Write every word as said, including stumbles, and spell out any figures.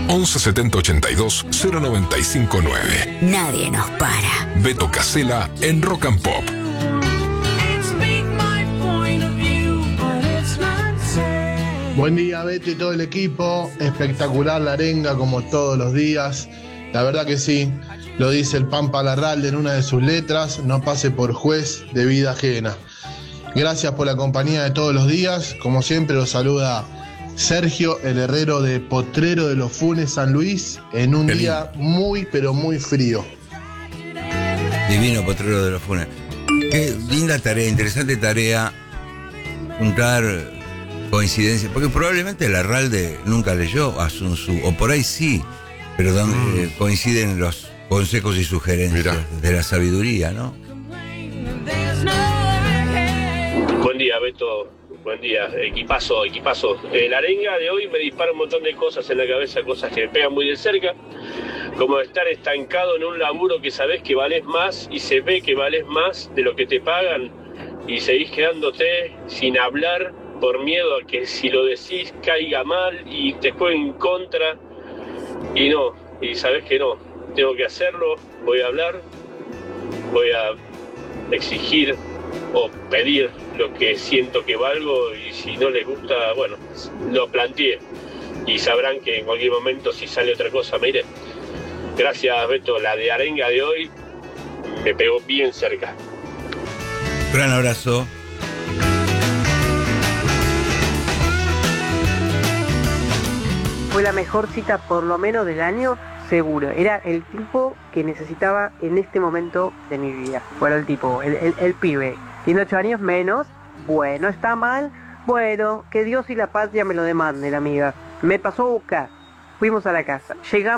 once setenta ochenta y dos cero noventa y cinco nueve. Nadie nos para. Beto Casella en Rock and Pop. Buen día, Beto y todo el equipo. Espectacular la arenga como todos los días. La verdad que sí, lo dice el Pampa Larralde en una de sus letras: no pase por juez de vida ajena. Gracias por la compañía de todos los días. Como siempre los saluda Sergio, el herrero de Potrero de los Funes, San Luis, en un Qué día muy pero muy frío. Divino Potrero de los Funes. Qué linda tarea, interesante tarea, juntar coincidencias, porque probablemente Larralde nunca leyó a Sun Tzu, o por ahí sí, pero donde mm. eh, coinciden los consejos y sugerencias Mirá. de la sabiduría, ¿no? Buen día, Beto. Buen día. Equipazo, equipazo. Eh, la arenga de hoy me dispara un montón de cosas en la cabeza, cosas que me pegan muy de cerca, como estar estancado en un laburo que sabés que valés más y se ve que valés más de lo que te pagan y seguís quedándote sin hablar por miedo a que si lo decís caiga mal y te juegue en contra, y no, y sabés que no, tengo que hacerlo, voy a hablar, voy a exigir o pedir lo que siento que valgo, y si no les gusta, bueno, lo planteé y sabrán que en cualquier momento si sale otra cosa me iré. Gracias, Beto, la de arenga de hoy me pegó bien cerca. Gran abrazo. Fue la mejor cita por lo menos del año, seguro. Era el tipo que necesitaba en este momento de mi vida. Bueno, el tipo, el, el, el pibe. Tiene ocho años menos. Bueno, está mal. Bueno, que Dios y la patria me lo demanden, amiga. Me pasó a buscar. Fuimos a la casa. Llegamos.